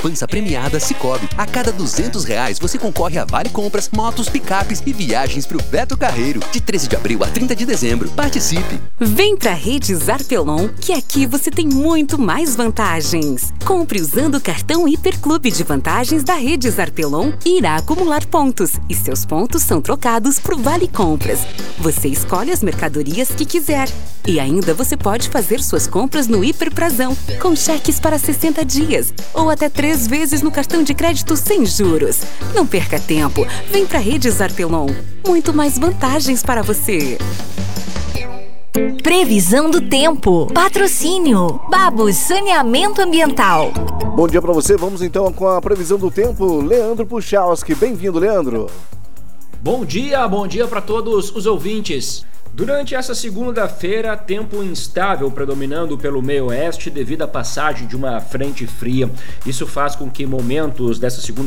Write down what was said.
poupança premiada Sicoob. A cada R$200 você concorre a vale compras, motos, picapes e viagens pro Beto Carreiro. De 13 de abril a 30 de dezembro. Participe! Vem pra Redes Artelon, que aqui você tem muito mais vantagens. Compre usando o cartão Hiperclube de vantagens da Redes Artelon e irá acumular pontos. E seus pontos são trocados por vale compras. Você escolhe as mercadorias que quiser. E ainda você pode fazer suas compras no Hiperprazão, com cheques para 60 dias, ou até 3 vezes no cartão de crédito sem juros. Não perca tempo, vem pra Redes Artelon. Muito mais vantagens para você. Previsão do tempo. Patrocínio Babos Saneamento Ambiental. Bom dia para você, vamos então com a previsão do tempo. Leandro Puchalski, bem-vindo, Leandro. Bom dia para todos os ouvintes. Durante essa segunda-feira, tempo instável predominando pelo meio oeste devido à passagem de uma frente fria. Isso faz com que momentos dessa segunda